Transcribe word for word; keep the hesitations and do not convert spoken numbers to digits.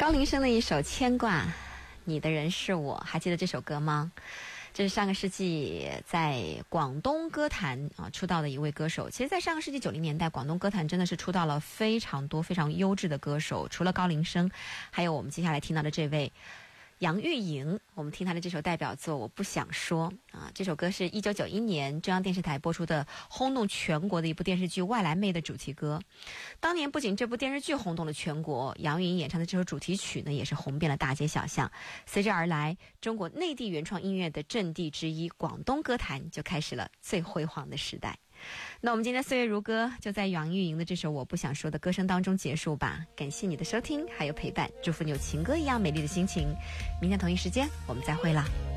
高林生的一首《牵挂》，你的人是我，还记得这首歌吗？这是上个世纪在广东歌坛啊出道的一位歌手。其实在上个世纪九零年代，广东歌坛真的是出道了非常多非常优质的歌手，除了高林生，还有我们接下来听到的这位杨钰莹。我们听她的这首代表作《我不想说》啊，这首歌是一九九一年中央电视台播出的轰动全国的一部电视剧《外来妹》的主题歌。当年不仅这部电视剧轰动了全国，杨钰莹演唱的这首主题曲呢也是红遍了大街小巷。随之而来，中国内地原创音乐的阵地之一广东歌坛就开始了最辉煌的时代。那我们今天岁月如歌就在杨钰莹的这首《我不想说》的歌声当中结束吧。感谢你的收听还有陪伴，祝福你有情歌一样美丽的心情。明天同一时间我们再会啦。